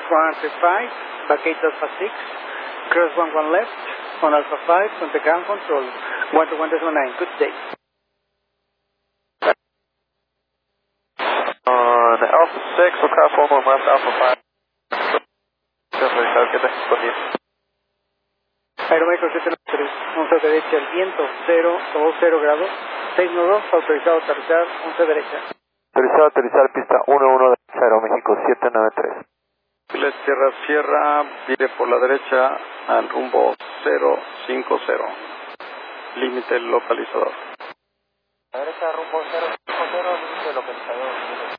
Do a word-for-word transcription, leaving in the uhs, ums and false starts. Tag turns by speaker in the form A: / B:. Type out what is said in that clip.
A: one three five, vacate Alpha six, cross one one left, on Alpha five, on the ground control, one two one decimal nine, good day.
B: On Alpha six, we'll cross one one left, Alpha five. Good day, buen día.
A: Aeroméxico siete nueve tres, once derecha, el viento cero cero grados, seis nudos, autorizado a aterrizar, once derecha.
B: Autorizado a aterrizar pista uno uno de Aeroméxico siete nueve tres.
C: Piles Sierra Sierra, vire por la derecha al rumbo cero cinco cero. Límite localizador.
B: La derecha rumbo cero cinco cero, límite localizador.